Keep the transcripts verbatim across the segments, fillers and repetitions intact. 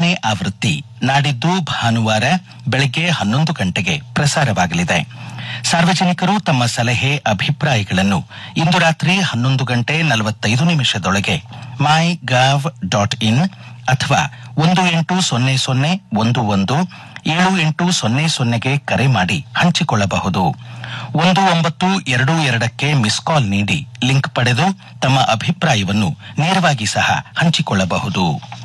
ಎರಡನೇ ಆವೃತ್ತಿ ನಾಡಿದ್ದು ಭಾನುವಾರ ಬೆಳಗ್ಗೆ ಹನ್ನೊಂದು ಗಂಟೆಗೆ ಪ್ರಸಾರವಾಗಲಿದೆ. ಸಾರ್ವಜನಿಕರು ತಮ್ಮ ಸಲಹೆ ಅಭಿಪ್ರಾಯಗಳನ್ನು ಇಂದು ರಾತ್ರಿ ಹನ್ನೊಂದು ಗಂಟೆ ನಲವತ್ತೈದು ನಿಮಿಷದೊಳಗೆ ಮೈ ಗವ್ ಡಾಟ್ ಇನ್ ಅಥವಾ ಒಂದು ಎಂಟು ಸೊನ್ನೆ ಸೊನ್ನೆ ಒಂದು ಒಂದು ಏಳು ಎಂಟು ಸೊನ್ನೆ ಸೊನ್ನೆಗೆ ಕರೆ ಮಾಡಿ ಹಂಚಿಕೊಳ್ಳಬಹುದು. ಒಂದು ಒಂಬತ್ತು ಎರಡು ಎರಡಕ್ಕೆ ಮಿಸ್ ಕಾಲ್ ನೀಡಿ ಲಿಂಕ್ ಪಡೆದು ತಮ್ಮ ಅಭಿಪ್ರಾಯವನ್ನು ನೇರವಾಗಿ ಸಹ ಹಂಚಿಕೊಳ್ಳಬಹುದು.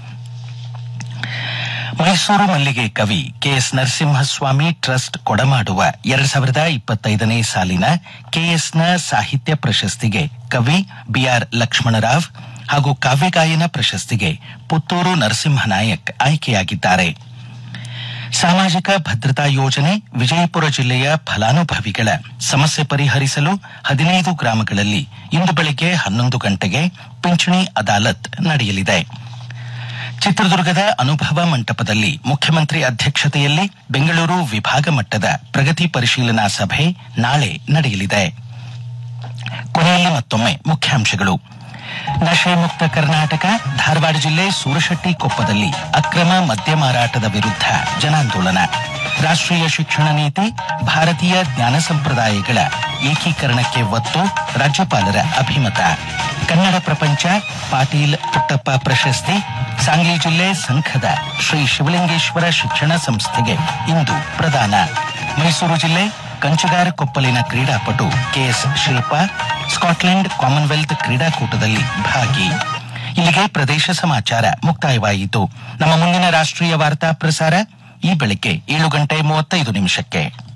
ಮೈಸೂರು ಮಲ್ಲಿಗೆ ಕವಿ ಕೆಎಸ್ ನರಸಿಂಹಸ್ವಾಮಿ ಟ್ರಸ್ಟ್ ಕೊಡಮಾಡುವ ಎರಡ್ ಸಾವಿರದ ಇಪ್ಪತ್ತೈದನೇ ಸಾಲಿನ ಕೆಎಸ್ನ ಸಾಹಿತ್ಯ ಪ್ರಶಸ್ತಿಗೆ ಕವಿ ಬಿಆರ್ ಲಕ್ಷ್ಮಣರಾವ್ ಹಾಗೂ ಕಾವ್ಯಗಾಯನ ಪ್ರಶಸ್ತಿಗೆ ಪುತ್ತೂರು ನರಸಿಂಹನಾಯಕ್ ಆಯ್ಕೆಯಾಗಿದ್ದಾರೆ. ಸಾಮಾಜಿಕ ಭದ್ರತಾ ಯೋಜನೆ ವಿಜಯಪುರ ಜಿಲ್ಲೆಯ ಫಲಾನುಭವಿಗಳ ಸಮಸ್ಯೆ ಪರಿಹರಿಸಲು ಹದಿನೈದು ಗ್ರಾಮಗಳಲ್ಲಿ ಇಂದು ಬೆಳಗ್ಗೆ ಹನ್ನೊಂದು ಗಂಟೆಗೆ ಪಿಂಚಣಿ ಅದಾಲತ್ ನಡೆಯಲಿದೆ. ಚಿತ್ರದುರ್ಗದ ಅನುಭವ ಮಂಟಪದಲ್ಲಿ ಮುಖ್ಯಮಂತ್ರಿ ಅಧ್ಯಕ್ಷತೆಯಲ್ಲಿ ಬೆಂಗಳೂರು ವಿಭಾಗ ಮಟ್ಟದ ಪ್ರಗತಿ ಪರಿಶೀಲನಾ ಸಭೆ ನಾಳೆ ನಡೆಯಲಿದೆ. ಕೊನೆಯಲ್ಲಿ ಮತ್ತೊಮ್ಮೆ ಮುಖ್ಯಾಂಶಗಳು. ನಶೆ ಮುಕ್ತ ಕರ್ನಾಟಕ, ಧಾರವಾಡ ಜಿಲ್ಲೆ ಸೂರಶೆಟ್ಟಿ ಕೊಪ್ಪದಲ್ಲಿ ಅಕ್ರಮ ಮದ್ಯ ಮಾರಾಟದ ವಿರುದ್ಧ ಜನಾಂದೋಲನ. ರಾಷ್ಟ್ರೀಯ ಶಿಕ್ಷಣ ನೀತಿ, ಭಾರತೀಯ ಜ್ಞಾನ ಸಂಪ್ರದಾಯಗಳ ಏಕೀಕರಣಕ್ಕೆ ಒತ್ತು, ರಾಜ್ಯಪಾಲರ ಅಭಿಮತ. ಕನ್ನಡ ಪ್ರಪಂಚ ಪಾಟೀಲ್ ಪುಟ್ಟಪ್ಪ ಪ್ರಶಸ್ತಿ ಸಾಂಗ್ಲಿ ಜಿಲ್ಲೆ ಸಂಘದ ಶ್ರೀ ಶಿವಲಿಂಗೇಶ್ವರ ಶಿಕ್ಷಣ ಸಂಸ್ಥೆಗೆ ಇಂದು ಪ್ರದಾನ. ಮೈಸೂರು ಜಿಲ್ಲೆ ಕಂಚಗಾರ ಕೊಪ್ಪಲಿನ ಕ್ರೀಡಾಪಟು ಕೆಎಸ್ ಶಿಲ್ಪಾ ಸ್ಕಾಟ್ಲೆಂಡ್ ಕಾಮನ್ವೆಲ್ತ್ ಕ್ರೀಡಾಕೂಟದಲ್ಲಿ ಭಾಗಿ. ಇಲ್ಲಿಗೆ ಪ್ರದೇಶ ಸಮಾಚಾರ ಮುಕ್ತಾಯವಾಯಿತು. ನಮ್ಮ ಮುಂದಿನ ರಾಷ್ಟ್ರೀಯ ವಾರ್ತಾ ಪ್ರಸಾರ ಈ ಬೆಳಗ್ಗೆ ಏಳು ಗಂಟೆ ಮೂವತ್ತೈದು ನಿಮಿಷಕ್ಕೆ.